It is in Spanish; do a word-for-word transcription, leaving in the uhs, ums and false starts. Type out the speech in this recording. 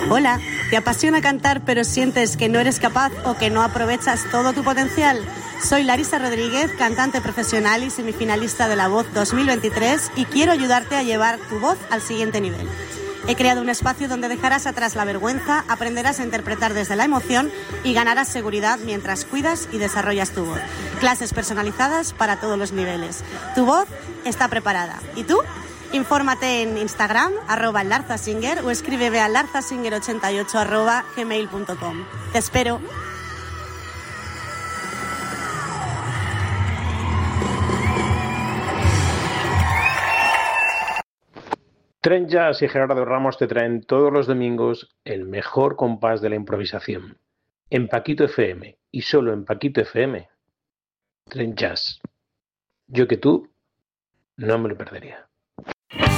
Hola, ¿te apasiona cantar pero sientes que no eres capaz o que no aprovechas todo tu potencial? Soy Larisa Rodríguez, cantante profesional y semifinalista de La Voz dos mil veintitrés y quiero ayudarte a llevar tu voz al siguiente nivel. He creado un espacio donde dejarás atrás la vergüenza, aprenderás a interpretar desde la emoción y ganarás seguridad mientras cuidas y desarrollas tu voz. Clases personalizadas para todos los niveles. Tu voz está preparada. ¿Y tú? Infórmate en Instagram, arroba larzasinger, o escríbeme a larzasinger ochenta y ocho arroba gmail punto com. Te espero. Tren Jazz y Gerardo Ramos te traen todos los domingos el mejor compás de la improvisación. En Paquito F M, y solo en Paquito F M, Tren Jazz. Yo que tú no me lo perdería.